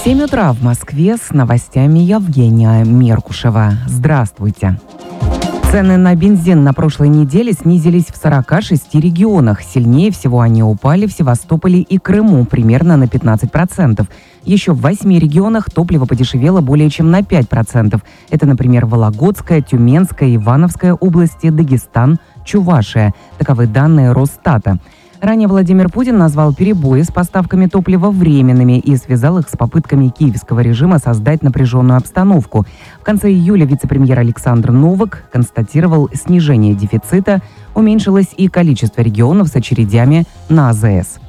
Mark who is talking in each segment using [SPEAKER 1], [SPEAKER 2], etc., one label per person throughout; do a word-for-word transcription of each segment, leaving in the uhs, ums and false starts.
[SPEAKER 1] семь утра в Москве, с новостями Евгения Меркушева. Здравствуйте. Цены на бензин на прошлой неделе снизились в сорока шести регионах. Сильнее всего они упали в Севастополе и Крыму, примерно на пятнадцать процентов. Еще в восьми регионах топливо подешевело более чем на пять процентов. Это, например, Вологодская, Тюменская, Ивановская области, Дагестан, Чувашия. Таковы данные Росстата. Ранее Владимир Путин назвал перебои с поставками топлива временными и связал их с попытками киевского режима создать напряженную обстановку. В конце июля вице-премьер Александр Новак констатировал снижение дефицита, уменьшилось и количество регионов с очередями на А Зэ Эс.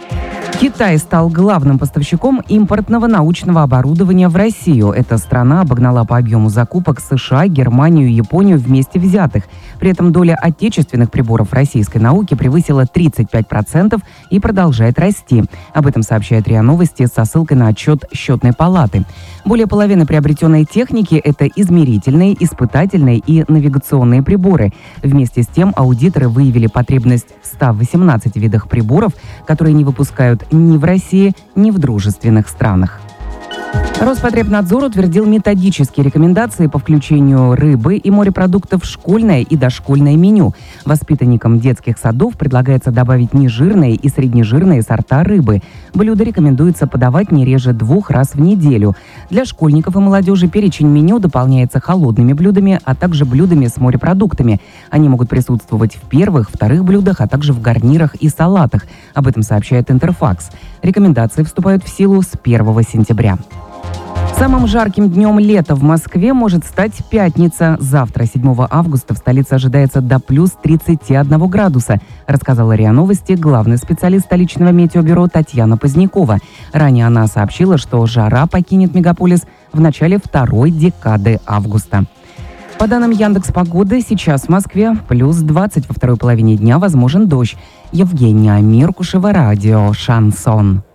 [SPEAKER 1] Китай стал главным поставщиком импортного научного оборудования в Россию. Эта страна обогнала по объему закупок США, Германию и Японию вместе взятых. При этом доля отечественных приборов российской науки превысила тридцать пять процентов и продолжает расти. Об этом сообщает РИА Новости со ссылкой на отчет Счетной палаты. Более половины приобретенной техники – это измерительные, испытательные и навигационные приборы. Вместе с тем аудиторы выявили потребность в ста восемнадцати видах приборов, которые не выпускают ни в России, ни в дружественных странах. Роспотребнадзор утвердил методические рекомендации по включению рыбы и морепродуктов в школьное и дошкольное меню. Воспитанникам детских садов предлагается добавить нежирные и среднежирные сорта рыбы. Блюда рекомендуется подавать не реже двух раз в неделю. Для школьников и молодежи перечень меню дополняется холодными блюдами, а также блюдами с морепродуктами. Они могут присутствовать в первых, вторых блюдах, а также в гарнирах и салатах. Об этом сообщает Интерфакс. Рекомендации вступают в силу с первого сентября. Самым жарким днем лета в Москве может стать пятница. Завтра, седьмого августа, в столице ожидается до плюс тридцати одного градуса, рассказала РИА Новости главный специалист столичного метеобюро Татьяна Позднякова. Ранее она сообщила, что жара покинет мегаполис в начале второй декады августа. По данным Яндекс.Погоды, сейчас в Москве плюс двадцать, во второй половине дня возможен дождь. Евгения Меркушева, радио «Шансон».